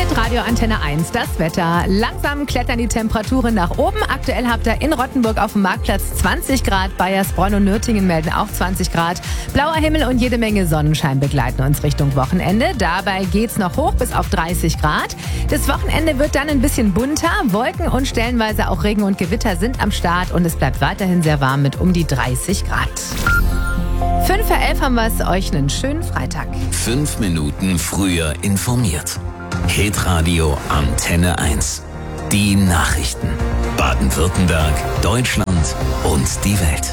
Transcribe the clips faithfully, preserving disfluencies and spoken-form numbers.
Hitradio Antenne eins, das Wetter. Langsam klettern die Temperaturen nach oben. Aktuell habt ihr in Rottenburg auf dem Marktplatz zwanzig Grad. Bayersbronn und Nürtingen melden auch zwanzig Grad. Blauer Himmel und jede Menge Sonnenschein begleiten uns Richtung Wochenende. Dabei geht's noch hoch bis auf dreißig Grad. Das Wochenende wird dann ein bisschen bunter. Wolken und stellenweise auch Regen und Gewitter sind am Start und es bleibt weiterhin sehr warm mit um die dreißig Grad. fünf vor elf haben wir es euch einen schönen Freitag. Fünf Minuten früher informiert. Hitradio Antenne eins. Die Nachrichten. Baden-Württemberg, Deutschland und die Welt.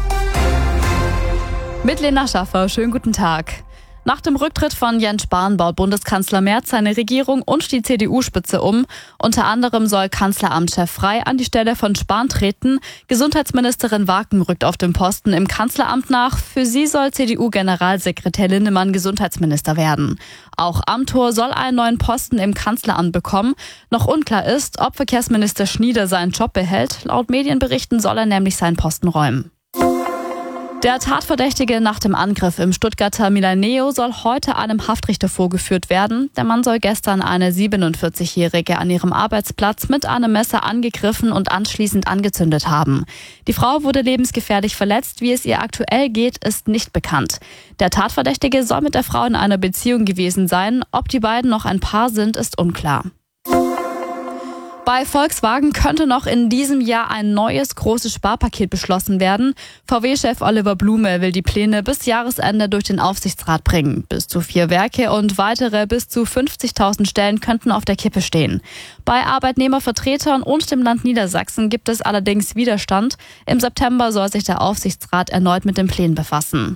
Mit Lena Schaffer, schönen guten Tag. Nach dem Rücktritt von Jens Spahn baut Bundeskanzler Merz seine Regierung und die C D U-Spitze um. Unter anderem soll Kanzleramtschef Frey an die Stelle von Spahn treten. Gesundheitsministerin Waken rückt auf den Posten im Kanzleramt nach. Für sie soll C D U-Generalsekretär Linnemann Gesundheitsminister werden. Auch Amthor soll einen neuen Posten im Kanzleramt bekommen. Noch unklar ist, ob Verkehrsminister Schnieder seinen Job behält. Laut Medienberichten soll er nämlich seinen Posten räumen. Der Tatverdächtige nach dem Angriff im Stuttgarter Milaneo soll heute einem Haftrichter vorgeführt werden. Der Mann soll gestern eine siebenundvierzigjährige an ihrem Arbeitsplatz mit einem Messer angegriffen und anschließend angezündet haben. Die Frau wurde lebensgefährlich verletzt. Wie es ihr aktuell geht, ist nicht bekannt. Der Tatverdächtige soll mit der Frau in einer Beziehung gewesen sein. Ob die beiden noch ein Paar sind, ist unklar. Bei Volkswagen könnte noch in diesem Jahr ein neues großes Sparpaket beschlossen werden. V W-Chef Oliver Blume will die Pläne bis Jahresende durch den Aufsichtsrat bringen. Bis zu vier Werke und weitere bis zu fünfzigtausend Stellen könnten auf der Kippe stehen. Bei Arbeitnehmervertretern und dem Land Niedersachsen gibt es allerdings Widerstand. Im September soll sich der Aufsichtsrat erneut mit den Plänen befassen.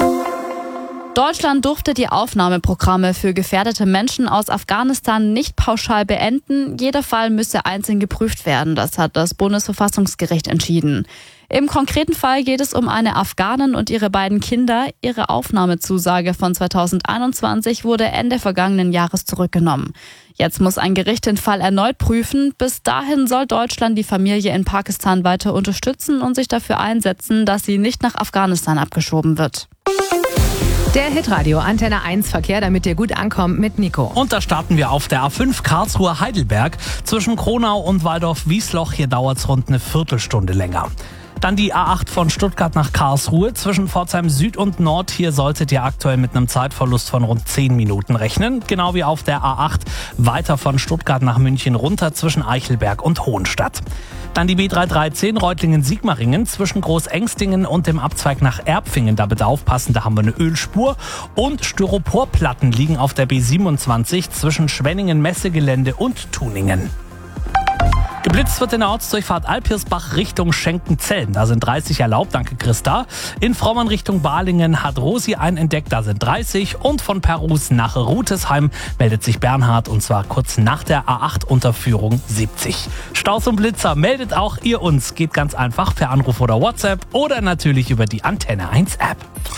Deutschland durfte die Aufnahmeprogramme für gefährdete Menschen aus Afghanistan nicht pauschal beenden. Jeder Fall müsse einzeln geprüft werden. Das hat das Bundesverfassungsgericht entschieden. Im konkreten Fall geht es um eine Afghanin und ihre beiden Kinder. Ihre Aufnahmezusage von zweitausendeinundzwanzig wurde Ende vergangenen Jahres zurückgenommen. Jetzt muss ein Gericht den Fall erneut prüfen. Bis dahin soll Deutschland die Familie in Pakistan weiter unterstützen und sich dafür einsetzen, dass sie nicht nach Afghanistan abgeschoben wird. Der Hitradio Antenne eins Verkehr, damit ihr gut ankommt mit Nico. Und da starten wir auf der A fünf Karlsruhe-Heidelberg. Zwischen Kronau und Waldorf-Wiesloch, hier dauert es rund eine Viertelstunde länger. Dann die A acht von Stuttgart nach Karlsruhe. Zwischen Pforzheim Süd und Nord, hier solltet ihr aktuell mit einem Zeitverlust von rund zehn Minuten rechnen. Genau wie auf der A acht weiter von Stuttgart nach München runter zwischen Eichelberg und Hohenstadt. Dann die B dreihundertdreizehn Reutlingen-Sigmaringen zwischen Großengstingen und dem Abzweig nach Erbfingen. Da bitte aufpassen, da haben wir eine Ölspur. Und Styroporplatten liegen auf der B siebenundzwanzig zwischen Schwenningen-Messegelände und Tuningen. Geblitzt wird in der Ortsdurchfahrt Alpirsbach Richtung Schenkenzellen. Da sind dreißig erlaubt, danke Christa. In Frommern Richtung Balingen hat Rosi einen entdeckt, da sind dreißig. Und von Perus nach Rutesheim meldet sich Bernhard und zwar kurz nach der A acht Unterführung siebzig. Staus und Blitzer meldet auch ihr uns. Geht ganz einfach per Anruf oder WhatsApp oder natürlich über die Antenne eins App.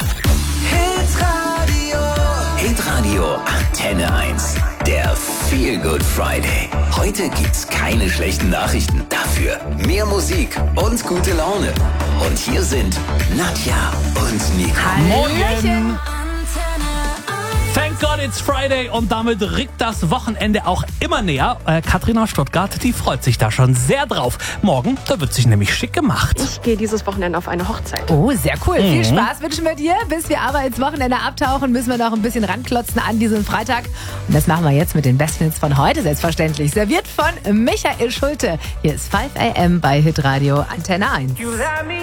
Hitradio. Hitradio Antenne eins. Der Feel Good Friday. Heute gibt's keine schlechten Nachrichten. Dafür mehr Musik und gute Laune. Und hier sind Nadja und Nico. Hallöchen. Thank God it's Friday und damit rückt das Wochenende auch immer näher. Äh, Katrin aus Stuttgart, die freut sich da schon sehr drauf. Morgen, da wird sich nämlich schick gemacht. Ich gehe dieses Wochenende auf eine Hochzeit. Oh, sehr cool. Mhm. Viel Spaß wünschen wir dir. Bis wir aber ins Wochenende abtauchen, müssen wir noch ein bisschen ranklotzen an diesen Freitag. Und das machen wir jetzt mit den besten Hits von heute, selbstverständlich. Serviert von Michael Schulte. Hier ist fünf a m bei Hitradio Antenne eins. You let me